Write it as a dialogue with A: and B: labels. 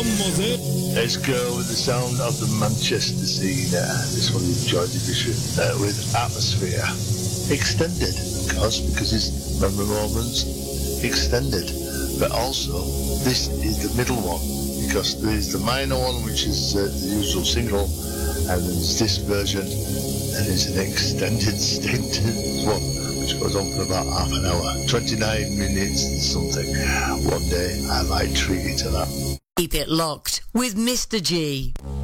A: Let's go with the sound of the Manchester scene. This one is Joy Division with Atmosphere. Extended, of course, because it's Member Moments extended. But also, this is the middle one, because there's the minor one, which is the usual single, and there's this version, and it's an extended one, which goes on for about half an hour, 29 minutes and something. One day I might treat you to that.
B: Keep it locked with Mr. G.